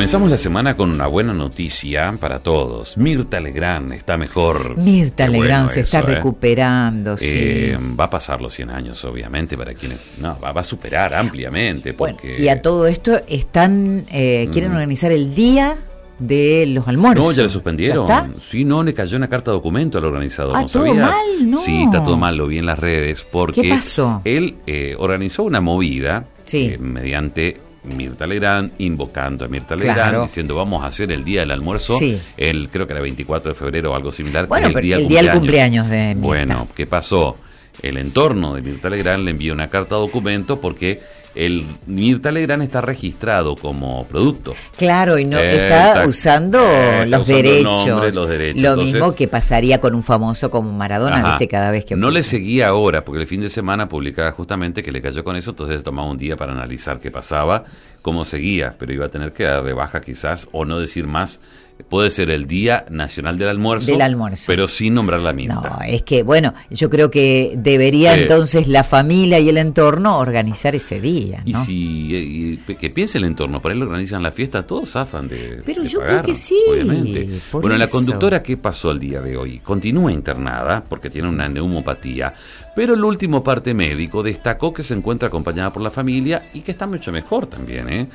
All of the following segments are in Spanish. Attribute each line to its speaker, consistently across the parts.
Speaker 1: Comenzamos la semana con una buena noticia para todos. Mirta Legrand está mejor.
Speaker 2: Mirta Legrand se está recuperando, sí.
Speaker 1: Va a pasar los 100 años, obviamente, para quienes... No, va a superar ampliamente, porque...
Speaker 2: Bueno, y a todo esto están quieren organizar el día de los almuerzos.
Speaker 1: No, ya le suspendieron.
Speaker 2: ¿Ya está?
Speaker 1: Sí, no, le cayó una carta documento al organizador.
Speaker 2: Ah,
Speaker 1: ¿no
Speaker 2: ¿todo
Speaker 1: sabías?
Speaker 2: mal? No.
Speaker 1: Sí, está todo mal, lo vi en las redes. Porque
Speaker 2: ¿Qué pasó?
Speaker 1: Él organizó una movida
Speaker 2: Sí.
Speaker 1: mediante Mirta Legrand, invocando a Mirta Legrand,
Speaker 2: Claro.
Speaker 1: diciendo vamos a hacer el día del almuerzo,
Speaker 2: Sí.
Speaker 1: creo que era 24 de febrero o algo similar.
Speaker 2: Bueno,
Speaker 1: que es
Speaker 2: pero el día del cumpleaños de Mirta.
Speaker 1: Bueno, ¿qué pasó? El entorno de Mirta Legrand le envió una carta documento porque Mirta Legrand está registrado como producto.
Speaker 2: Claro, y no está usando los derechos.
Speaker 1: Los derechos.
Speaker 2: Lo
Speaker 1: Entonces,
Speaker 2: mismo que pasaría con un famoso como Maradona,
Speaker 1: ajá,
Speaker 2: viste, cada vez que...
Speaker 1: No le seguía ahora, porque el fin de semana publicaba justamente que le cayó con eso, entonces tomaba un día para analizar qué pasaba, cómo seguía, pero iba a tener que dar de baja quizás, o no decir más. Puede ser el Día Nacional del Almuerzo, pero sin nombrar la Mirta.
Speaker 2: No, es que, bueno, yo creo que debería entonces la familia y el entorno organizar ese día, ¿no?
Speaker 1: Y que piense el entorno, para él organizan la fiesta, todos zafan de
Speaker 2: Pero
Speaker 1: de
Speaker 2: yo
Speaker 1: pagar,
Speaker 2: creo que sí.
Speaker 1: obviamente. Bueno, la
Speaker 2: eso.
Speaker 1: conductora, ¿qué pasó el día de hoy? Continúa internada porque tiene una neumopatía, pero el último parte médico destacó que se encuentra acompañada por la familia y que está mucho mejor también,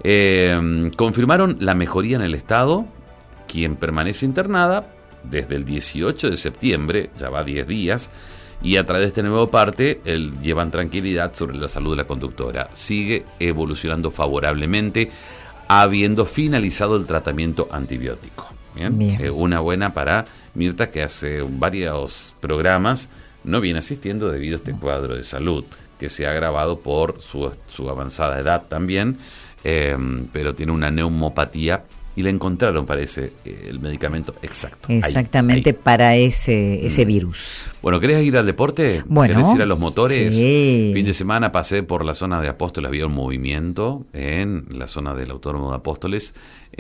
Speaker 1: confirmaron la mejoría en el estado, quien permanece internada desde el 18 de septiembre, ya va 10 días, y a través de este nuevo parte llevan tranquilidad sobre la salud de la conductora. Sigue evolucionando favorablemente, habiendo finalizado el tratamiento antibiótico. Bien. Una buena para Mirta, que hace varios programas no viene asistiendo debido a este cuadro de salud, que se ha agravado por su avanzada edad también, pero tiene una neumopatía. Y le encontraron, parece, el medicamento exacto.
Speaker 2: Exactamente, ahí. Para ese virus.
Speaker 1: Bueno, ¿querés ir al deporte?
Speaker 2: Bueno.
Speaker 1: ¿Querés ir a los motores?
Speaker 2: Sí.
Speaker 1: Fin de semana pasé por la zona de Apóstoles, había un movimiento en la zona del Autódromo de Apóstoles.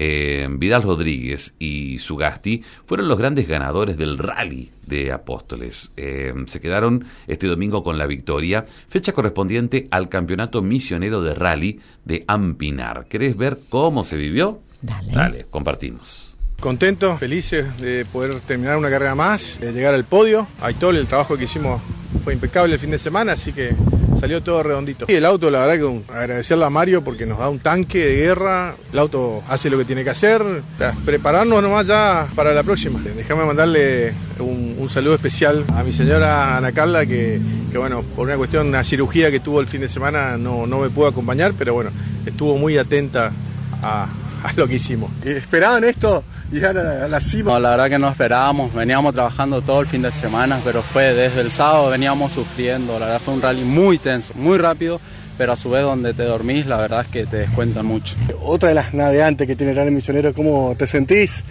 Speaker 1: Vidal Rodríguez y Sugasti fueron los grandes ganadores del rally de Apóstoles. Se quedaron este domingo con la victoria, fecha correspondiente al Campeonato Misionero de Rally de Ampinar. ¿Querés ver cómo se vivió? Dale, compartimos.
Speaker 3: Contentos, felices de poder terminar una carrera más, de llegar al podio. Aitor, el trabajo que hicimos fue impecable el fin de semana, así que salió todo redondito. Y el auto, la verdad que agradecerle a Mario porque nos da un tanque de guerra. El auto hace lo que tiene que hacer. Prepararnos nomás ya para la próxima. Déjame mandarle un saludo especial a mi señora Ana Carla, que bueno, por una cuestión, una cirugía que tuvo el fin de semana, no me pudo acompañar, pero bueno, estuvo muy atenta a lo que hicimos.
Speaker 4: ¿Esperaban esto? ¿Llegar a la cima?
Speaker 5: No, la verdad que no esperábamos, veníamos trabajando todo el fin de semana, pero fue desde el sábado veníamos sufriendo, la verdad fue un rally muy tenso, muy rápido, pero a su vez donde te dormís, la verdad es que te descuentan mucho.
Speaker 4: Otra de las navegantes que tiene el Rally Misionero, ¿cómo te sentís?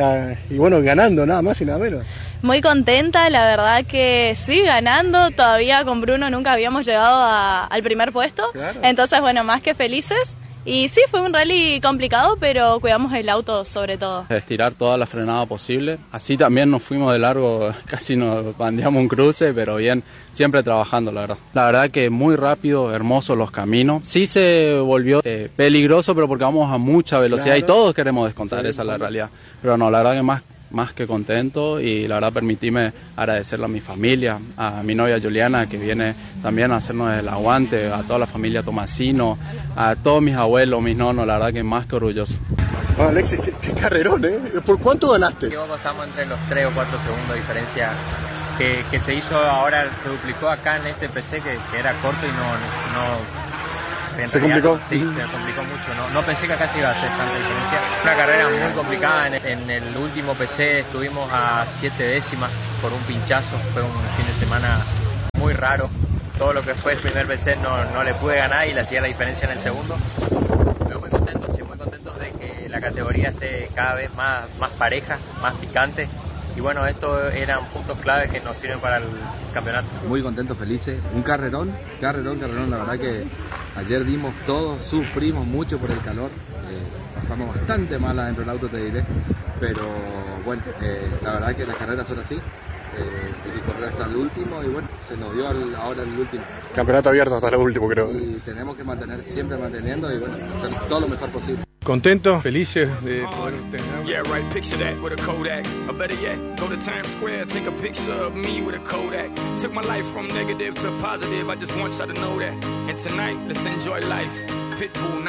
Speaker 4: Y bueno, ganando, nada más y nada menos.
Speaker 6: Muy contenta, la verdad que sí, ganando, todavía con Bruno nunca habíamos llegado al primer puesto, claro. Entonces bueno, más que felices. Y sí, fue un rally complicado, pero cuidamos el auto sobre todo.
Speaker 5: Estirar toda la frenada posible. Así también nos fuimos de largo, casi nos bandeamos un cruce, pero bien, siempre trabajando, la verdad. La verdad que muy rápido, hermosos los caminos. Sí se volvió peligroso, pero porque vamos a mucha velocidad, claro. Y todos queremos descontar, sí, esa es la realidad. Pero no, la verdad que más que contento, y la verdad permitíme agradecerle a mi familia, a mi novia Juliana, que viene también a hacernos el aguante, a toda la familia Tomasino, a todos mis abuelos, mis nonos, la verdad que más que orgulloso.
Speaker 4: Bueno, Alexis, qué carrerón, ¿eh? ¿Por cuánto ganaste?
Speaker 7: Estamos entre los 3 o 4 segundos de diferencia que se hizo ahora, se duplicó acá en este PC que era corto y no
Speaker 4: ¿Se complicó?
Speaker 7: Sí, se complicó mucho. No pensé que acá se iba a hacer tanta diferencia. Una carrera muy complicada. En el último PC estuvimos a 7 décimas por un pinchazo. Fue un fin de semana muy raro. Todo lo que fue el primer PC no le pude ganar y le hacía la diferencia en el segundo. Pero muy contentos de que la categoría esté cada vez más pareja, más picante. Y bueno, estos eran puntos claves que nos sirven para el campeonato.
Speaker 8: Muy contentos, felices. Un carrerón. La verdad que ayer dimos todo, sufrimos mucho por el calor. Pasamos bastante mal adentro del auto, te diré. Pero bueno, la verdad que las carreras son así. Hay que correr hasta el último y bueno, se nos dio ahora el último.
Speaker 4: Campeonato abierto hasta lo último, creo.
Speaker 8: Y tenemos que siempre manteniendo y bueno, hacer todo lo mejor posible.
Speaker 3: Contentos, felices de poder tener.
Speaker 9: Yeah, right, picture that with a Kodak. Or better yet, go to Times Square, take a picture of me with a Kodak. Took my life from negative to positive, I just want y'all to know that. And tonight, let's enjoy life. Pitbull